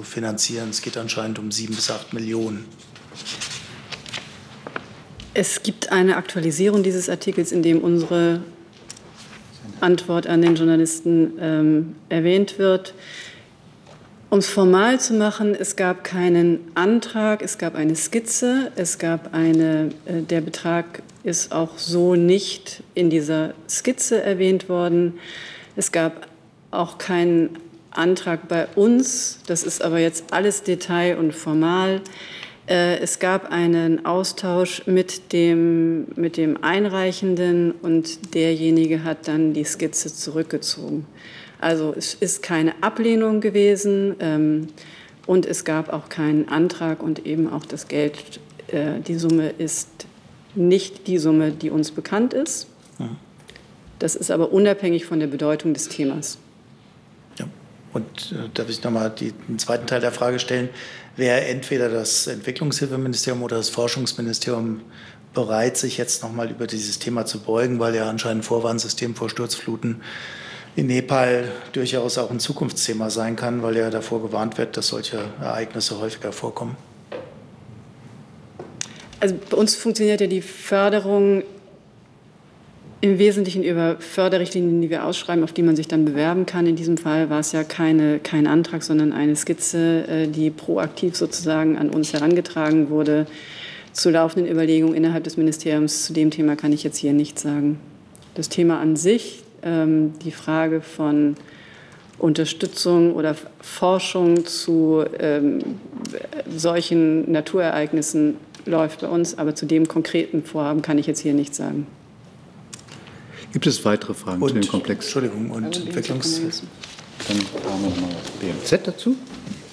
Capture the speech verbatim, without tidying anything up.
finanzieren. Es geht anscheinend um sieben bis acht Millionen. Es gibt eine Aktualisierung dieses Artikels, in dem unsere Antwort an den Journalisten ähm, erwähnt wird. Um es formal zu machen, es gab keinen Antrag, es gab eine Skizze, es gab eine, äh, der Betrag ist auch so nicht in dieser Skizze erwähnt worden. Es gab auch keinen Antrag bei uns, das ist aber jetzt alles Detail und formal. Äh, es gab einen Austausch mit dem, mit dem Einreichenden und derjenige hat dann die Skizze zurückgezogen. Also es ist keine Ablehnung gewesen ähm, und es gab auch keinen Antrag und eben auch das Geld, äh, die Summe ist nicht die Summe, die uns bekannt ist. Das ist aber unabhängig von der Bedeutung des Themas. Ja. Und äh, darf ich noch mal die, den zweiten Teil der Frage stellen? Wäre entweder das Entwicklungshilfeministerium oder das Forschungsministerium bereit, sich jetzt noch mal über dieses Thema zu beugen, weil ja anscheinend ein Vorwarnsystem vor Sturzfluten in Nepal durchaus auch ein Zukunftsthema sein kann, weil ja davor gewarnt wird, dass solche Ereignisse häufiger vorkommen? Also bei uns funktioniert ja die Förderung im Wesentlichen über Förderrichtlinien, die wir ausschreiben, auf die man sich dann bewerben kann. In diesem Fall war es ja keine, kein Antrag, sondern eine Skizze, die proaktiv sozusagen an uns herangetragen wurde. Zu laufenden Überlegungen innerhalb des Ministeriums zu dem Thema kann ich jetzt hier nichts sagen. Das Thema an sich, die Frage von Unterstützung oder Forschung zu ähm, solchen Naturereignissen läuft bei uns, aber zu dem konkreten Vorhaben kann ich jetzt hier nichts sagen. Gibt es weitere Fragen und, zu dem Komplex? Entschuldigung, und Entwicklungs... Dann haben wir nochmal B M Z dazu.